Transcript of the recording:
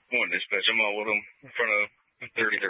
One dispatch. I'm all with them in front of 3035.